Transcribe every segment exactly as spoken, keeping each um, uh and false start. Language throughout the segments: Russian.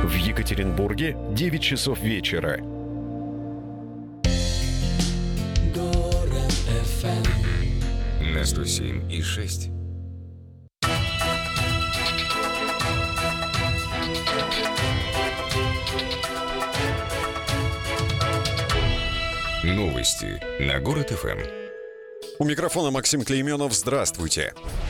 В Екатеринбурге девять часов вечера. На сто семь и шесть. Новости на Город эф эм. У микрофона Максим Клейменов. Здравствуйте.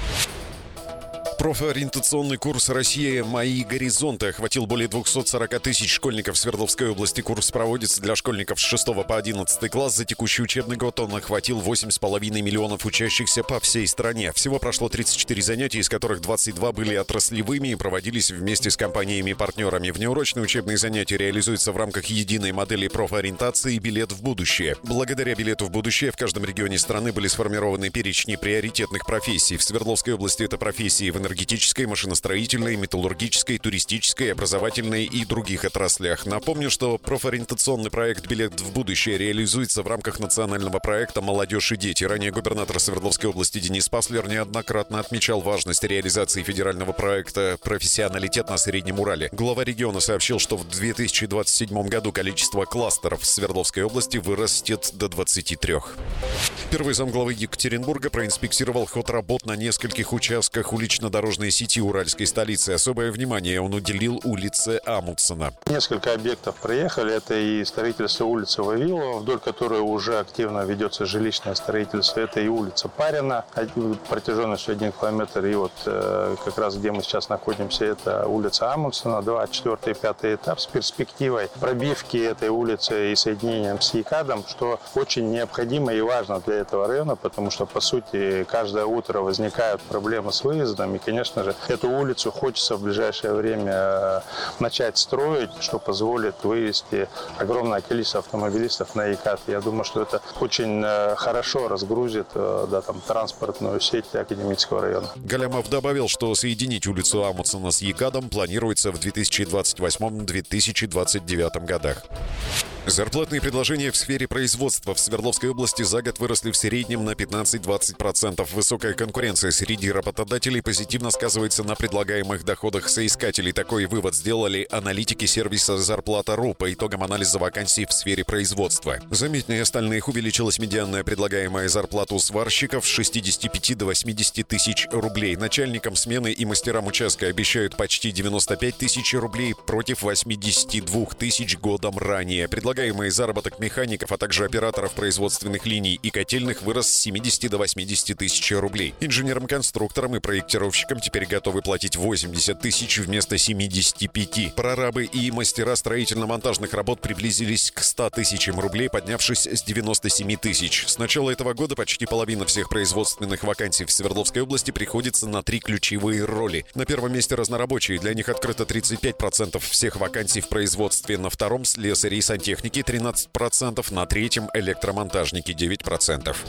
Профориентационный курс «Россия. Мои горизонты» охватил более двухсот сорока тысяч школьников Свердловской области. Курс проводится для школьников с шестого по одиннадцатый класс. За текущий учебный год он охватил восемь с половиной миллионов учащихся по всей стране. Всего прошло тридцать четыре занятия, из которых двадцать два были отраслевыми и проводились вместе с компаниями-партнерами. Внеурочные учебные занятия реализуются в рамках единой модели профориентации «Билет в будущее». Благодаря «Билету в будущее» в каждом регионе страны были сформированы перечни приоритетных профессий. В Свердловской области это профессии в энергетической, машиностроительной, металлургической, туристической, образовательной и других отраслях. Напомню, что профориентационный проект «Билет в будущее» реализуется в рамках национального проекта «Молодежь и дети». Ранее губернатор Свердловской области Денис Паслер неоднократно отмечал важность реализации федерального проекта «Профессионалитет на Среднем Урале». Глава региона сообщил, что в две тысячи двадцать седьмом году количество кластеров в Свердловской области вырастет до двадцати трёх. Первый замглавы Екатеринбурга проинспектировал ход работ на нескольких участках улично-дорожной сети уральской столицы. Особое внимание он уделил улице Амундсена. Несколько объектов проехали. Это и строительство улицы Вавилова, вдоль которой уже активно ведется жилищное строительство. Это и улица Парина, протяженностью один километр. И вот как раз где мы сейчас находимся, это улица Амундсена, два, четвертый и пятый этап с перспективой пробивки этой улицы и соединением с ЕКАДом, что очень необходимо и важно для этого района, потому что, по сути, каждое утро возникают проблемы с выездом. И, конечно же, эту улицу хочется в ближайшее время начать строить, что позволит вывести огромное количество автомобилистов на ЕКАД. Я думаю, что это очень хорошо разгрузит, да, там, транспортную сеть Академического района. Галямов добавил, что соединить улицу Амундсена с ЕКАДом планируется в две тысячи двадцать восьмом — две тысячи двадцать девятом годах. Зарплатные предложения в сфере производства в Свердловской области за год выросли в среднем на пятнадцать-двадцать процентов. Высокая конкуренция среди работодателей позитивно сказывается на предлагаемых доходах соискателей. Такой вывод сделали аналитики сервиса «Зарплата.ру» по итогам анализа вакансий в сфере производства. Заметнее остальных увеличилась медианная предлагаемая зарплата у сварщиков с шестидесяти пяти до восьмидесяти тысяч рублей. Начальникам смены и мастерам участка обещают почти девяносто пять тысяч рублей против восьмидесяти двух тысяч годом ранее. Предлагаемый заработок механиков, а также операторов производственных линий и котельных вырос с семидесяти до восьмидесяти тысяч рублей. Инженерам-конструкторам и проектировщикам теперь готовы платить восемьдесят тысяч вместо семидесяти пяти. Прорабы и мастера строительно-монтажных работ приблизились к ста тысячам рублей, поднявшись с девяноста семи тысяч. С начала этого года почти половина всех производственных вакансий в Свердловской области приходится на три ключевые роли. На первом месте разнорабочие. Для них открыто тридцать пять процентов всех вакансий в производстве. На втором — слесари и сантехники тринадцать процентов. На третьем — электромонтажники девять процентов.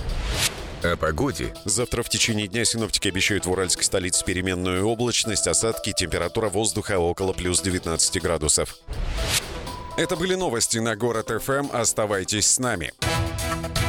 О погоде. Завтра в течение дня синоптики обещают в уральской столице переменную облачность, осадки, температура воздуха около плюс девятнадцати градусов. Это были новости на Город эф эм. Оставайтесь с нами.